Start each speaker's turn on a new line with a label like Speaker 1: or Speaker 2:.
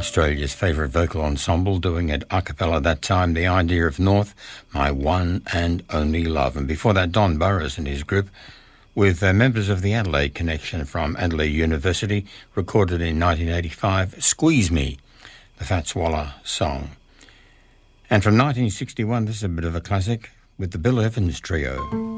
Speaker 1: Australia's favourite vocal ensemble, doing it a cappella that time, The Idea of North, My One and Only Love. And before that, Don Burrows and his group, with members of the Adelaide Connection from Adelaide University, recorded in 1985, Squeeze Me, the Fats Waller song. And from 1961, this is a bit of a classic, with the Bill Evans Trio.